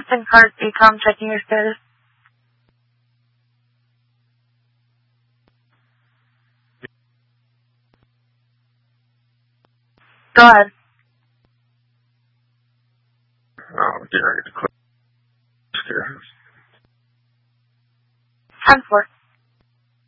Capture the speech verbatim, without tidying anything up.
SIM card Becom checking your status. Go ahead. Oh, I'm getting ready to quit. ten four.